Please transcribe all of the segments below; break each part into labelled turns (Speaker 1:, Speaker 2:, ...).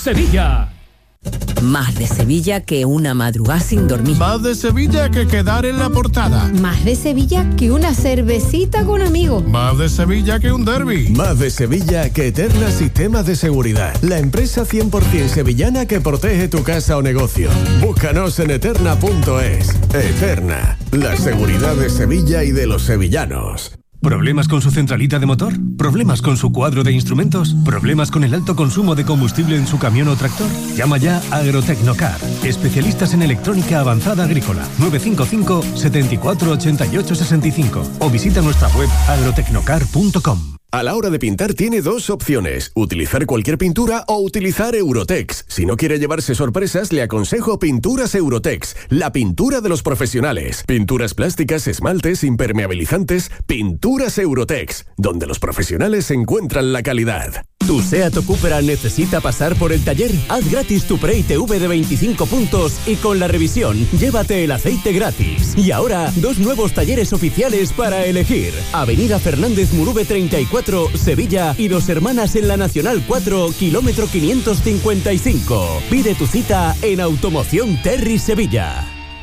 Speaker 1: Sevilla.
Speaker 2: Más de Sevilla que una madrugada sin dormir.
Speaker 3: Más de Sevilla que quedar en la portada.
Speaker 4: Más de Sevilla que una cervecita con amigos.
Speaker 3: Más de Sevilla que un derbi.
Speaker 5: Más de Sevilla que Eterna Sistemas de Seguridad. La empresa 100% sevillana que protege tu casa o negocio. Búscanos en eterna.es. Eterna, la seguridad de Sevilla y de los sevillanos.
Speaker 6: ¿Problemas con su centralita de motor? ¿Problemas con su cuadro de instrumentos? ¿Problemas con el alto consumo de combustible en su camión o tractor? Llama ya a Agrotecnocar, especialistas en electrónica avanzada agrícola. 955 74 88 65 o visita nuestra web agrotecnocar.com.
Speaker 5: A la hora de pintar tiene dos opciones, utilizar cualquier pintura o utilizar Eurotex. Si no quiere llevarse sorpresas, le aconsejo Pinturas Eurotex, la pintura de los profesionales. Pinturas plásticas, esmaltes, impermeabilizantes, Pinturas Eurotex, donde los profesionales encuentran la calidad.
Speaker 7: ¿Tu SEAT o Cupra necesita pasar por el taller? Haz gratis tu Pre-ITV de 25 puntos y con la revisión, llévate el aceite gratis. Y ahora, 2 nuevos talleres oficiales para elegir. Avenida Fernández Murube 34, Sevilla y Dos Hermanas en la Nacional 4, kilómetro 555. Pide tu cita en Automoción Terry Sevilla.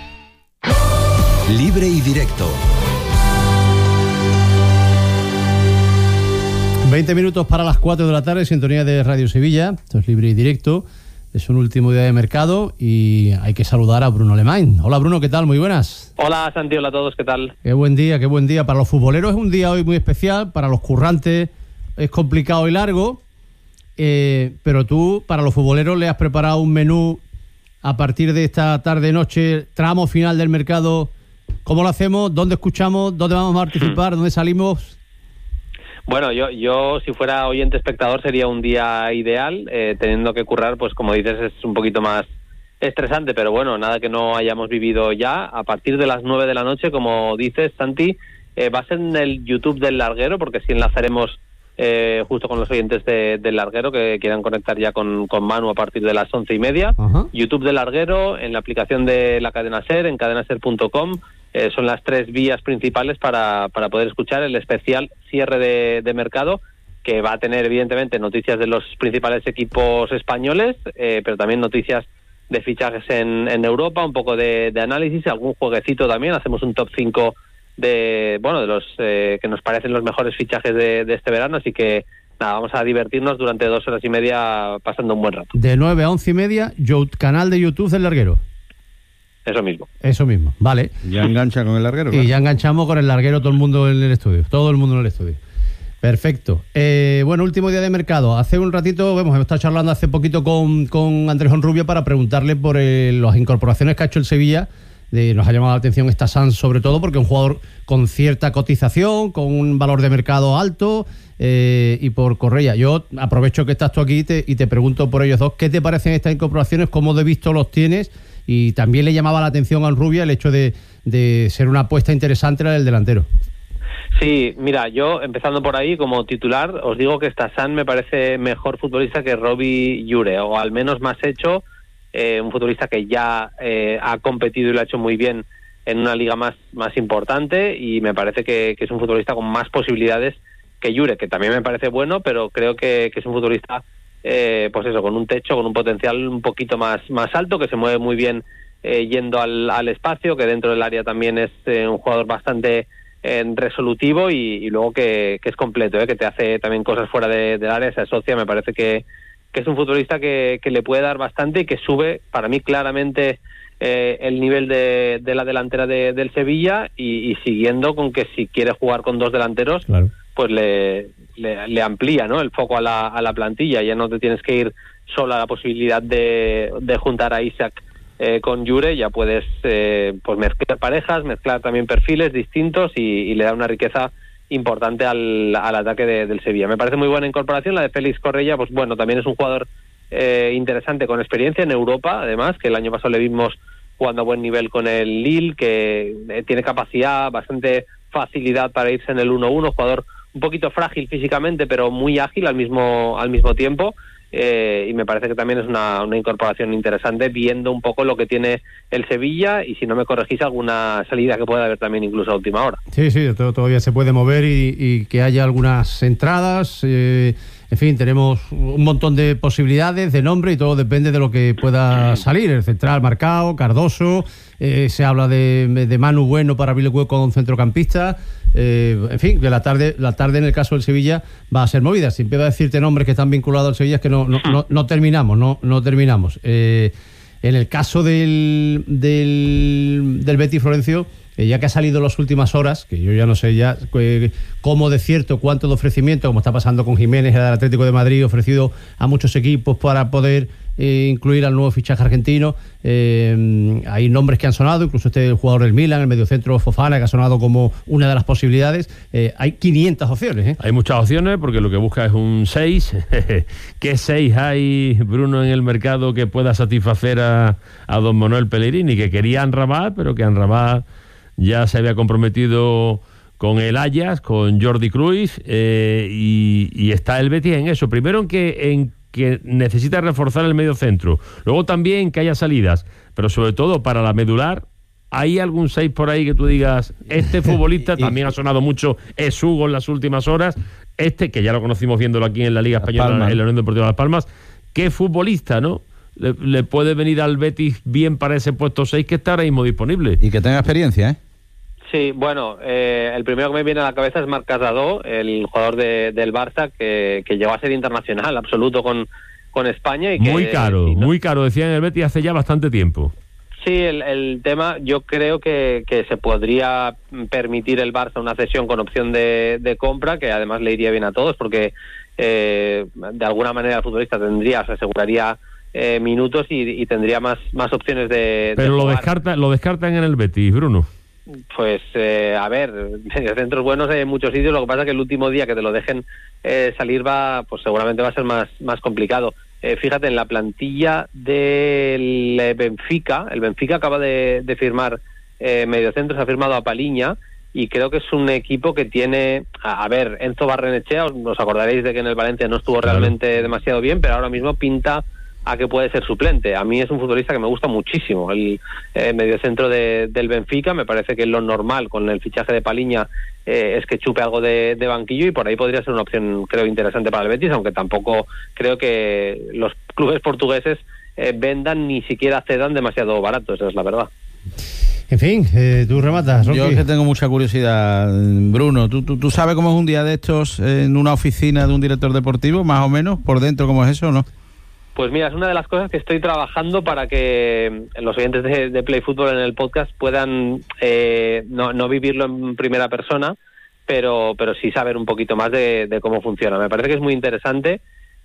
Speaker 8: Libre y directo.
Speaker 9: 20 minutos para las 4 de la tarde, sintonía de Radio Sevilla. Esto es Libre y Directo. Es un último día de mercado y hay que saludar a Bruno Alemán. Hola Bruno, ¿qué tal? Muy buenas.
Speaker 10: Hola Santi, hola a todos, ¿qué tal?
Speaker 9: Qué buen día. Para los futboleros es un día hoy muy especial, para los currantes es complicado y largo, pero tú, para los futboleros, le has preparado un menú a partir de esta tarde-noche, tramo final del mercado. ¿Cómo lo hacemos? ¿Dónde escuchamos? ¿Dónde vamos a participar? ¿Dónde salimos?
Speaker 10: Bueno, yo si fuera oyente espectador sería un día ideal, teniendo que currar, pues como dices, es un poquito más estresante, pero bueno, nada que no hayamos vivido ya. A partir de las 9 de la noche, como dices, Santi, va a ser en el YouTube del Larguero, porque sí enlazaremos justo con los oyentes del Larguero que quieran conectar ya con Manu a partir de las 11:30.
Speaker 9: Ajá.
Speaker 10: YouTube del Larguero, en la aplicación de la cadena SER, en cadenaser.com. Son las 3 vías principales para poder escuchar el especial cierre de mercado, que va a tener evidentemente noticias de los principales equipos españoles, pero también noticias de fichajes en Europa, un poco de análisis, algún jueguecito también. Hacemos un top 5 de los que nos parecen los mejores fichajes de este verano, así que nada, vamos a divertirnos durante 2 horas y media pasando un buen rato.
Speaker 9: De 9 a 11:30, canal de YouTube del Larguero.
Speaker 10: Eso mismo,
Speaker 9: vale.
Speaker 11: Ya engancha con el Larguero.
Speaker 9: Y ya enganchamos con el Larguero todo el mundo en el estudio. Perfecto. Último día de mercado. Hace un ratito, hemos estado charlando hace poquito con Andrés Honrubia para preguntarle por las incorporaciones que ha hecho el Sevilla. Nos ha llamado la atención esta Sanz, sobre todo porque es un jugador con cierta cotización, con un valor de mercado alto, y por Correia. Yo aprovecho que estás tú aquí y te pregunto por ellos dos. ¿Qué te parecen estas incorporaciones? ¿Cómo de visto los tienes? Y también le llamaba la atención a Honrubia el hecho de ser una apuesta interesante la del delantero.
Speaker 10: Sí, mira, yo empezando por ahí como titular, os digo que Stassan me parece mejor futbolista que Robbie Llure, o al menos más hecho, un futbolista que ya ha competido y lo ha hecho muy bien en una liga más importante, y me parece que es un futbolista con más posibilidades que Llure, que también me parece bueno, pero creo que es un futbolista con un techo, con un potencial un poquito más alto, que se mueve muy bien yendo al espacio, que dentro del área también es un jugador bastante resolutivo y luego que es completo, que te hace también cosas fuera del área, se asocia. Me parece que es un futbolista que le puede dar bastante y que sube para mí claramente el nivel de la delantera del Sevilla, y siguiendo con que si quiere jugar con 2 delanteros, claro, pues le amplía, ¿no?, el foco a la plantilla. Ya no te tienes que ir solo a la posibilidad de juntar a Isaac con Llure, ya puedes pues mezclar parejas, mezclar también perfiles distintos, y le da una riqueza importante al ataque del Sevilla. Me parece muy buena incorporación la de Félix Correia. Pues bueno, también es un jugador interesante, con experiencia en Europa, además, que el año pasado le vimos jugando a buen nivel con el Lille, que tiene capacidad, bastante facilidad para irse en el 1-1, jugador un poquito frágil físicamente, pero muy ágil al mismo tiempo. Y me parece que también es una incorporación interesante, viendo un poco lo que tiene el Sevilla, y si no me corregís, alguna salida que pueda haber también incluso a última hora.
Speaker 9: Sí, todavía se puede mover y que haya algunas entradas en En fin, tenemos un montón de posibilidades, de nombre, y todo depende de lo que pueda salir. El central marcado, Cardoso, se habla de Manu Bueno para abrir el hueco a un centrocampista. En fin, que la tarde en el caso del Sevilla va a ser movida. Si empiezo a decirte nombres que están vinculados al Sevilla es que no terminamos. En el caso del Betis, Florencio, ya que ha salido en las últimas horas, que yo ya no sé ya cómo de cierto, cuánto de ofrecimiento, como está pasando con Jiménez, el Atlético de Madrid, ofrecido a muchos equipos para poder incluir al nuevo fichaje argentino. Hay nombres que han sonado, incluso el jugador del Milan, el mediocentro Fofana, que ha sonado como una de las posibilidades. Hay 500 opciones.
Speaker 1: Hay muchas opciones, porque lo que busca es un 6. ¿Qué 6 hay, Bruno, en el mercado que pueda satisfacer a don Manuel Pellegrini, que quería Amrabat, pero que Amrabat ya se había comprometido con el Ajax, con Jordi Cruyff, y está el Betis en eso. Primero en que necesita reforzar el medio centro, luego también que haya salidas, pero sobre todo para la medular. ¿Hay algún 6 por ahí que tú digas, este futbolista también ha sonado mucho, es Hugo en las últimas horas, que ya lo conocimos viéndolo aquí en la Liga Española, en la Unión Deportiva Las Palmas? ¿Qué futbolista, no? Le puede venir al Betis bien para ese puesto 6 que está ahora mismo disponible?
Speaker 8: Y que tenga experiencia, ¿eh?
Speaker 10: Sí, bueno, el primero que me viene a la cabeza es Marc Casado, el jugador del Barça, que llegó a ser internacional absoluto con España. Y que,
Speaker 1: muy caro, decían en el Betis hace ya bastante tiempo.
Speaker 10: Sí, el tema, yo creo que se podría permitir el Barça una cesión con opción de compra, que además le iría bien a todos, porque de alguna manera el futbolista se aseguraría minutos y tendría más opciones de
Speaker 1: Pero
Speaker 10: jugar.
Speaker 1: lo descartan en el Betis, Bruno.
Speaker 10: Pues a ver, mediocentros buenos hay en muchos sitios, lo que pasa es que el último día que te lo dejen salir pues seguramente va a ser más complicado. Fíjate, en la plantilla del Benfica, el Benfica acaba de firmar mediocentros, ha firmado a Paliña, y creo que es un equipo que tiene, a ver, Enzo Barrenechea, os acordaréis de que en el Valencia no estuvo realmente demasiado bien, pero ahora mismo pinta a que puede ser suplente. A mí es un futbolista que me gusta muchísimo, el mediocentro del Benfica. Me parece que lo normal con el fichaje de Paliña es que chupe algo de banquillo, y por ahí podría ser una opción, creo, interesante para el Betis, aunque tampoco creo que los clubes portugueses vendan ni siquiera cedan demasiado barato, esa es la verdad.
Speaker 9: En fin, tú rematas, Rocky.
Speaker 8: Yo es que tengo mucha curiosidad, Bruno. ¿Tú sabes cómo es un día de estos en una oficina de un director deportivo, más o menos, por dentro, cómo es eso o no?
Speaker 10: Pues mira, es una de las cosas que estoy trabajando para que los oyentes de Play Fútbol en el podcast puedan no vivirlo en primera persona, pero sí saber un poquito más de cómo funciona. Me parece que es muy interesante.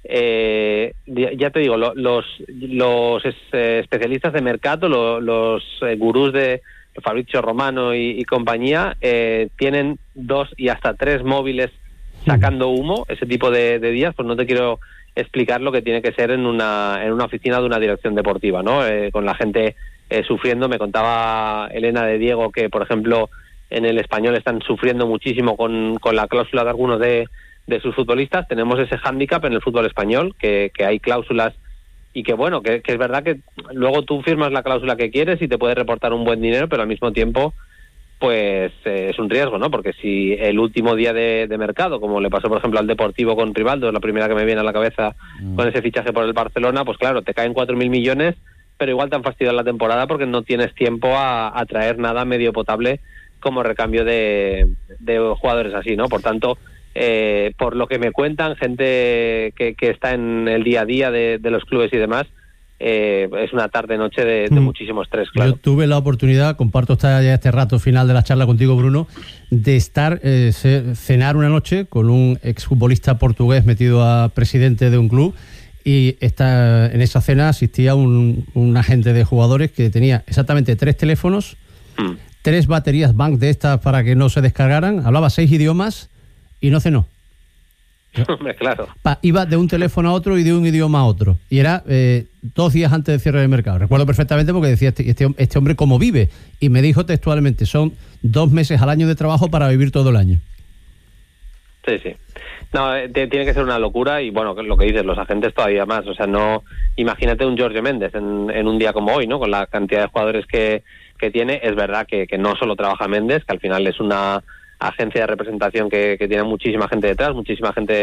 Speaker 10: Ya te digo, los especialistas de mercado, los gurús de Fabrizio Romano y compañía, tienen 2 y hasta 3 móviles sacando humo ese tipo de días. Pues no te quiero explicar lo que tiene que ser en una oficina de una dirección deportiva, ¿no? Con la gente sufriendo. Me contaba Elena de Diego que, por ejemplo, en el Español están sufriendo muchísimo con la cláusula de algunos de sus futbolistas. Tenemos ese hándicap en el fútbol español, que hay cláusulas, y que bueno, que es verdad que luego tú firmas la cláusula que quieres y te puede reportar un buen dinero, pero al mismo tiempo pues es un riesgo, ¿no? Porque si el último día de mercado, como le pasó por ejemplo al Deportivo con Rivaldo, es la primera que me viene a la cabeza con ese fichaje por el Barcelona, pues claro, te caen 4.000 millones, pero igual te han fastidiado la temporada porque no tienes tiempo a traer nada medio potable como recambio de jugadores así, ¿no? Por tanto, por lo que me cuentan gente que está en el día a día de los clubes y demás, es una tarde-noche de muchísimo estrés, claro.
Speaker 9: Yo tuve la oportunidad, comparto ya este rato final de la charla contigo, Bruno, de cenar una noche con un exfutbolista portugués metido a presidente de un club, y en esa cena asistía un agente de jugadores que tenía exactamente 3 teléfonos, 3 baterías bank de estas para que no se descargaran, hablaba 6 idiomas y no cenó.
Speaker 10: Hombre, claro.
Speaker 9: Iba de un teléfono a otro y de un idioma a otro. Y era 2 días antes del cierre del mercado. Recuerdo perfectamente porque decía este hombre cómo vive. Y me dijo textualmente, son 2 meses al año de trabajo para vivir todo el año.
Speaker 10: Sí. No, tiene que ser una locura. Y bueno, lo que dices, los agentes todavía más. O sea, no, imagínate un Jorge Méndez en un día como hoy, ¿no? Con la cantidad de jugadores que tiene. Es verdad que no solo trabaja Méndez, que al final es una agencia de representación que tiene muchísima gente detrás, muchísima gente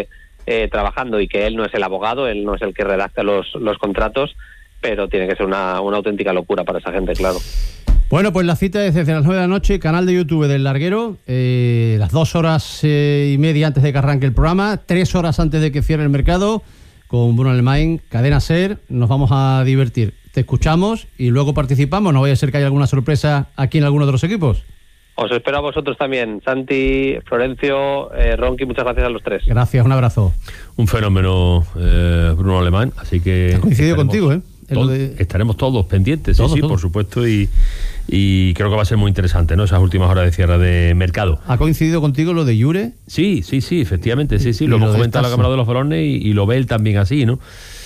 Speaker 10: trabajando, y que él no es el abogado, él no es el que redacta los contratos, pero tiene que ser una auténtica locura para esa gente, claro.
Speaker 9: Bueno, pues la cita es desde las 9 de la noche, canal de YouTube del Larguero, las 2 horas y media antes de que arranque el programa, 3 horas antes de que cierre el mercado, con Bruno Alemany, Cadena SER, nos vamos a divertir. Te escuchamos y luego participamos, no vaya a ser que haya alguna sorpresa aquí en alguno de los equipos.
Speaker 10: Os espero a vosotros también, Santi, Florencio, Ronqui, muchas gracias a los tres.
Speaker 9: Gracias, un abrazo.
Speaker 1: Un fenómeno, Bruno Alemany, así que...
Speaker 9: Coincido contigo,
Speaker 1: estaremos todos pendientes,
Speaker 9: todos.
Speaker 1: Por supuesto, y creo que va a ser muy interesante, ¿no? Esas últimas horas de cierre de mercado.
Speaker 9: ¿Ha coincidido contigo lo de Jure?
Speaker 1: Sí, efectivamente, sí. Lo hemos comentado en la Cámara de los Balones y lo ve él también así, ¿no?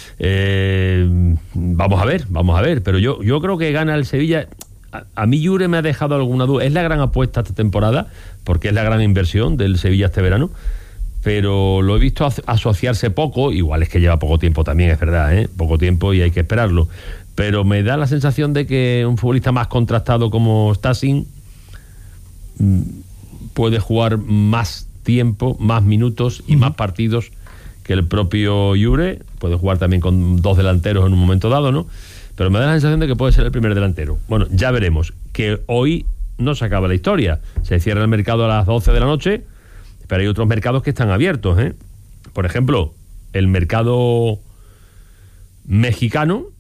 Speaker 1: Vamos a ver, pero yo creo que gana el Sevilla. A mí Jure me ha dejado alguna duda. Es la gran apuesta esta temporada, porque es la gran inversión del Sevilla este verano, pero lo he visto asociarse poco. Igual es que lleva poco tiempo también, es verdad, poco tiempo y hay que esperarlo, pero me da la sensación de que un futbolista más contrastado como Stasi puede jugar más tiempo, más minutos y más partidos que el propio Jure. Puede jugar también con 2 delanteros en un momento dado, ¿no? Pero me da la sensación de que puede ser el primer delantero. Bueno, ya veremos, que hoy no se acaba la historia. Se cierra el mercado a las 12 de la noche, pero hay otros mercados que están abiertos, Por ejemplo, el mercado mexicano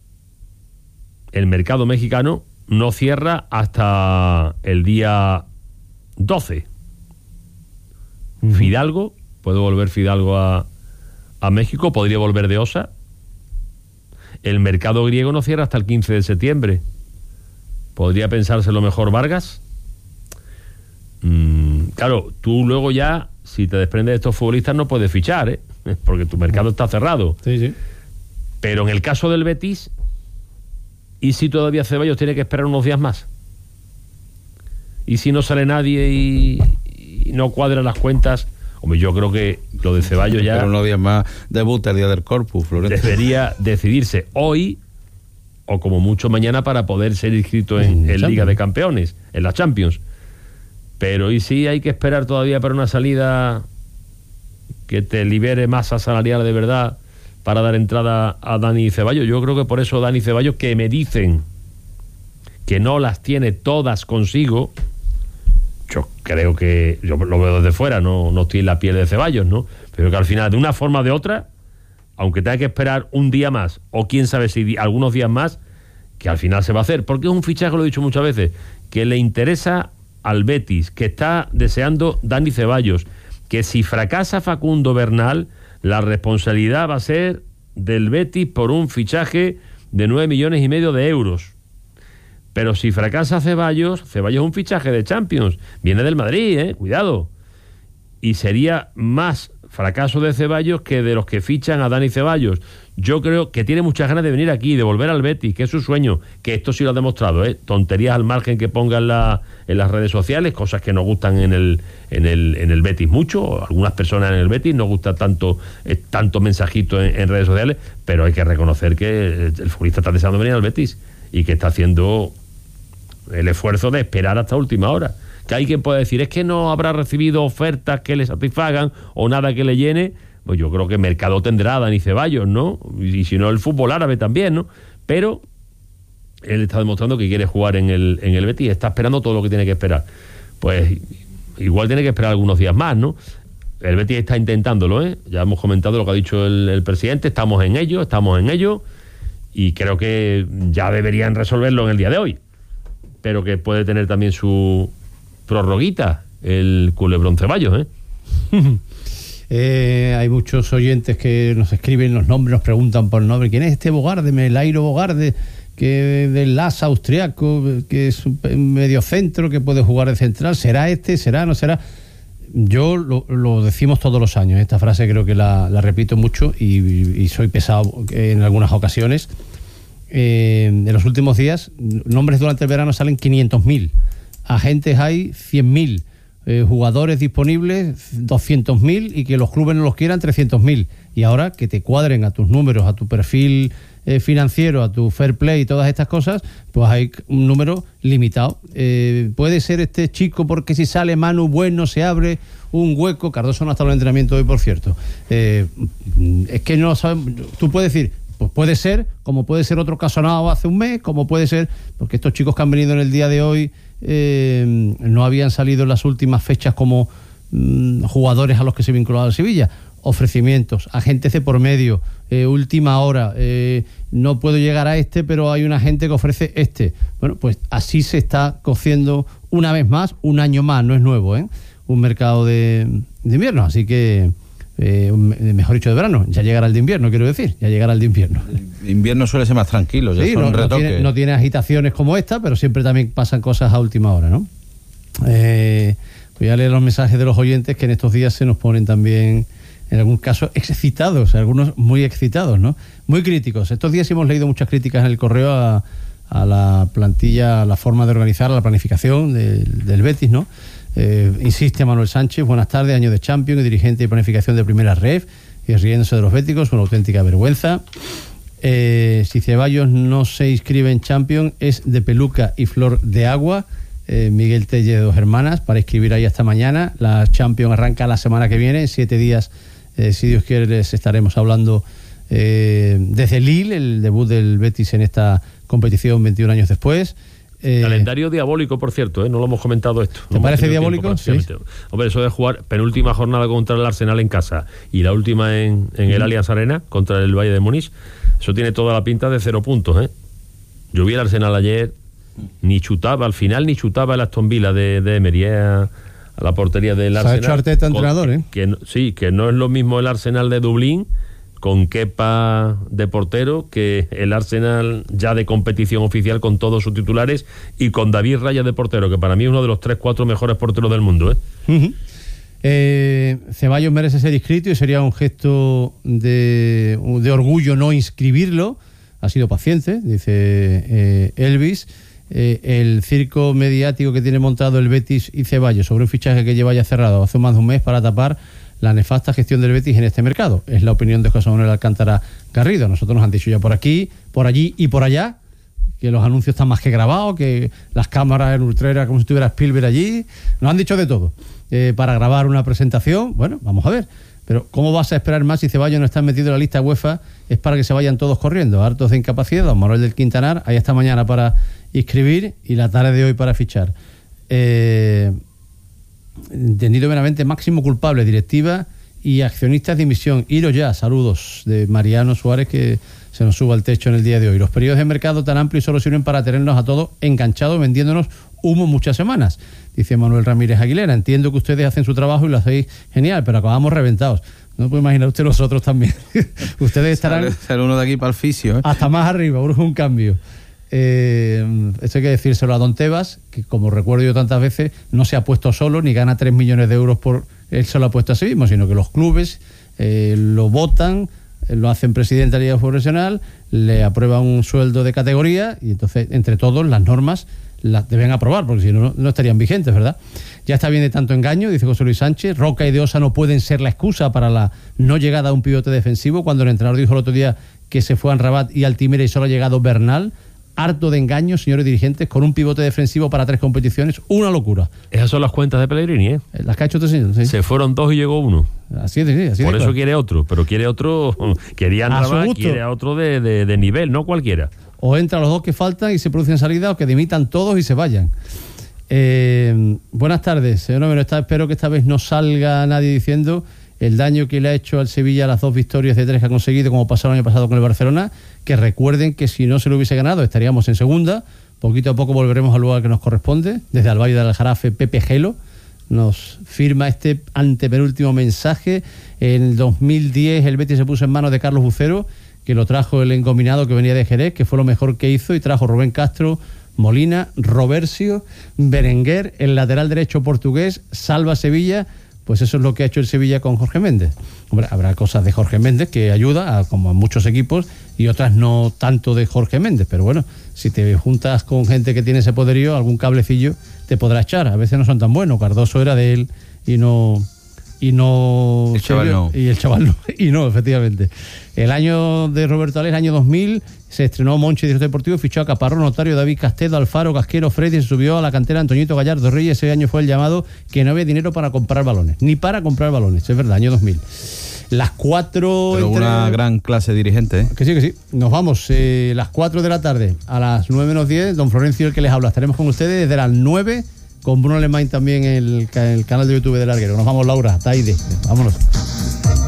Speaker 1: no cierra hasta el día 12. Fidalgo, puede volver Fidalgo a México, podría volver de Osa. El mercado griego no cierra hasta el 15 de septiembre. ¿Podría pensárselo mejor Vargas? Claro, tú luego ya, si te desprendes de estos futbolistas, no puedes fichar, porque tu mercado está cerrado.
Speaker 9: Sí.
Speaker 1: Pero en el caso del Betis, ¿y si todavía Ceballos tiene que esperar unos días más? ¿Y si no sale nadie y no cuadran las cuentas? Hombre, yo creo que lo de Ceballos ya...
Speaker 8: Pero unos días más debuta el día del Corpus, Florencio.
Speaker 1: Debería decidirse hoy o como mucho mañana para poder ser inscrito en Liga de Campeones, en la Champions. Pero ¿y si hay que esperar todavía para una salida que te libere masa salarial de verdad para dar entrada a Dani Ceballos? Yo creo que por eso Dani Ceballos, que me dicen que no las tiene todas consigo... Yo creo que, yo lo veo desde fuera, no estoy en la piel de Ceballos, ¿no? Pero que al final, de una forma o de otra, aunque tenga que esperar un día más, o quién sabe si algunos días más, que al final se va a hacer. Porque es un fichaje, lo he dicho muchas veces, que le interesa al Betis, que está deseando Dani Ceballos, que si fracasa Facundo Bernal, la responsabilidad va a ser del Betis por un fichaje de 9,5 millones de euros. Pero si fracasa Ceballos es un fichaje de Champions, viene del Madrid, cuidado. Y sería más fracaso de Ceballos que de los que fichan a Dani Ceballos. Yo creo que tiene muchas ganas de venir aquí, de volver al Betis, que es su sueño, que esto sí lo ha demostrado, tonterías al margen que ponga en las redes sociales, cosas que nos gustan en el Betis mucho. Algunas personas en el Betis nos gusta tanto mensajito en redes sociales, pero hay que reconocer que el futbolista está deseando venir al Betis y que está haciendo el esfuerzo de esperar hasta última hora. Que hay quien puede decir, es que no habrá recibido ofertas que le satisfagan o nada que le llene. Pues yo creo que mercado tendrá Dani Ceballos, ¿no? Y si no, el fútbol árabe también, ¿no? Pero él está demostrando que quiere jugar en el Betis, está esperando todo lo que tiene que esperar. Pues igual tiene que esperar algunos días más, ¿no? El Betis está intentándolo, Ya hemos comentado lo que ha dicho el presidente, estamos en ello, y creo que ya deberían resolverlo en el día de hoy, pero que puede tener también su prorroguita el culebrón Ceballos,
Speaker 9: Hay muchos oyentes que nos escriben los nombres, nos preguntan por el nombre. ¿Quién es este Bogarde? Melairo Bogarde, que del Lasa austriaco, que es un mediocentro que puede jugar de central. ¿Será este? ¿Será? ¿No será? Yo lo decimos todos los años. Esta frase creo que la repito mucho y soy pesado en algunas ocasiones. En los últimos días, nombres durante el verano salen 500.000. Agentes hay 100.000. jugadores disponibles 200.000 y que los clubes no los quieran 300.000. Y ahora que te cuadren a tus números, a tu perfil financiero, a tu fair play y todas estas cosas, pues hay un número limitado. Puede ser este chico porque si sale Manu Bueno se abre un hueco. Cardoso no ha estado en el entrenamiento hoy, por cierto. Es que no saben. Tú puedes decir, pues puede ser, como puede ser otro caso sonado hace un mes, como puede ser, porque estos chicos que han venido en el día de hoy no habían salido en las últimas fechas como jugadores a los que se vinculaba al Sevilla. Ofrecimientos, agentes de por medio, última hora, no puedo llegar a pero hay un agente que ofrece Bueno, pues así se está cociendo una vez más, un año más, no es nuevo, un mercado de invierno, así que mejor dicho de verano, ya llegará el de invierno, quiero decir, ya llegará el de invierno.
Speaker 8: El invierno suele ser más tranquilo, ya sí, son retoques.
Speaker 9: No tiene agitaciones como esta, pero siempre también pasan cosas a última hora, ¿no? Voy a leer los mensajes de los oyentes que en estos días se nos ponen también, en algún caso, excitados, algunos muy excitados, ¿no? Muy críticos. Estos días hemos leído muchas críticas en el correo a la plantilla, a la forma de organizar, a la planificación del Betis, ¿no? Insiste Manuel Sánchez, buenas tardes, año de Champions y dirigente de planificación de Primera Ref, y riéndose de los béticos, una auténtica vergüenza. Si Ceballos no se inscribe en Champions, es de peluca y flor de agua. Miguel Telle de Dos Hermanas, para inscribir ahí hasta mañana. La Champions arranca la semana que viene, en 7 días, si Dios quiere, les estaremos hablando desde Lille, el debut del Betis en esta competición 21 años después.
Speaker 1: Calendario diabólico, por cierto, no lo hemos comentado esto.
Speaker 9: ¿Te parece diabólico?
Speaker 1: Sí. Hombre, eso de jugar penúltima jornada contra el Arsenal en casa y la última en el Allianz Arena contra el Bayern de Múnich, eso tiene toda la pinta de 0 puntos, Yo vi el Arsenal ayer, al final ni chutaba el Aston Villa de Emery a la portería del Arsenal.
Speaker 9: Se ha hecho Arteta entrenador,
Speaker 1: que no es lo mismo el Arsenal de Dublín con Kepa de portero que el Arsenal ya de competición oficial con todos sus titulares y con David Raya de portero, que para mí es uno de los 3-4 mejores porteros del mundo.
Speaker 9: Ceballos merece ser inscrito y sería un gesto de orgullo no inscribirlo. Ha sido paciente, dice Elvis. El circo mediático que tiene montado el Betis y Ceballos sobre un fichaje que lleva ya cerrado hace más de un mes para tapar la nefasta gestión del Betis en este mercado. Es la opinión de José Manuel Alcántara Garrido. Nosotros nos han dicho ya por aquí, por allí y por allá que los anuncios están más que grabados, que las cámaras en Ultrera como si estuviera Spielberg allí. Nos han dicho de todo. Para grabar una presentación, bueno, vamos a ver. Pero ¿cómo vas a esperar más si Ceballos no está metido en la lista UEFA? Es para que se vayan todos corriendo, hartos de incapacidad. Don Manuel del Quintanar, ahí está mañana para inscribir y la tarde de hoy para fichar. Entendido meramente, máximo culpable, directiva y accionistas de dimisión. Iros ya, saludos de Mariano Suárez, que se nos suba al techo en el día de hoy. Los periodos de mercado tan amplios solo sirven para tenernos a todos enganchados vendiéndonos humo muchas semanas, dice Manuel Ramírez Aguilera. Entiendo que ustedes hacen su trabajo y lo hacéis genial, pero acabamos reventados. No puede imaginar usted nosotros también. Ustedes estarán
Speaker 8: sale uno de aquí para el fisio,
Speaker 9: hasta más arriba, urge un cambio. Esto hay que decírselo a Don Tebas, que como recuerdo yo tantas veces, no se ha puesto solo ni gana 3 millones de euros por él se lo ha puesto a sí mismo, sino que los clubes lo votan, lo hacen presidente de la Liga Profesional, le aprueban un sueldo de categoría y entonces entre todos las normas las deben aprobar, porque si no, no estarían vigentes, ¿verdad? Ya está bien de tanto engaño, dice José Luis Sánchez. Roca y De Osa no pueden ser la excusa para la no llegada a un pivote defensivo, cuando el entrenador dijo el otro día que se fue a Rabat y Altimira y solo ha llegado Bernal. Harto de engaños, señores dirigentes, con un pivote defensivo para 3 competiciones, una locura.
Speaker 1: Esas son las cuentas de Pellegrini,
Speaker 9: Las que ha hecho este señor, sí.
Speaker 1: Se fueron 2 y llegó 1.
Speaker 9: Así es, así
Speaker 1: por eso
Speaker 9: claro.
Speaker 1: Quiere otro, pero quiere otro, quería Rabat, quiere a otro de nivel, no cualquiera.
Speaker 9: O entran los 2 que faltan y se producen salidas, o que dimitan todos y se vayan. Buenas tardes, señor Número. Espero que esta vez no salga nadie diciendo el daño que le ha hecho al Sevilla las 2 victorias de 3 que ha conseguido, como pasó el año pasado con el Barcelona. Que recuerden que si no se lo hubiese ganado estaríamos en segunda. Poquito a poco volveremos al lugar que nos corresponde. Desde Alvalle del Aljarafe, Pepe Gelo nos firma este antepenúltimo mensaje. En el 2010 el Betis se puso en manos de Carlos Bucero, que lo trajo el engominado que venía de Jerez, que fue lo mejor que hizo, y trajo Rubén Castro, Molina, Roversio, Berenguer, el lateral derecho portugués, Salva Sevilla, Pues eso es lo que ha hecho el Sevilla con Jorge Méndez. Hombre, habrá cosas de Jorge Méndez que ayuda, como a muchos equipos, y otras no tanto de Jorge Méndez. Pero bueno, si te juntas con gente que tiene ese poderío, algún cablecillo te podrá echar. A veces no son tan buenos. Cardoso era de él y no
Speaker 8: el chaval no.
Speaker 9: Y el chaval no. Y no, efectivamente. El año de Roberto Alés, año 2000, se estrenó Monchi, director deportivo, fichó a Caparrós, Notario, David Castedo, Alfaro, Casquero, Freddy, se subió a la cantera Antoñito Gallardo Reyes. Ese año fue el llamado que no había dinero para comprar balones, ni para comprar balones, es verdad, año 2000. Las 4...
Speaker 8: Pero una gran clase dirigente, ¿eh?
Speaker 9: Que sí. Nos vamos, las 4 de la tarde, a las 9 menos 10, don Florencio, el que les habla. Estaremos con ustedes desde las 9, con Bruno Alemán también en el canal de YouTube de Larguero. Nos vamos, Laura, Taide, vámonos.